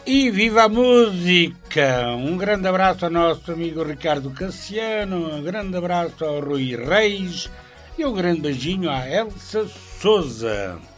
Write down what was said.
E viva a música! Um grande abraço ao nosso amigo Ricardo Cassiano, um grande abraço ao Rui Reis e um grande beijinho à Elsa Souza.